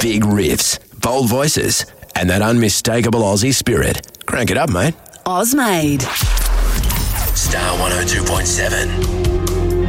Big riffs, bold voices, and that unmistakable Aussie spirit. Crank it up, mate. Ozmade. Star 102.7.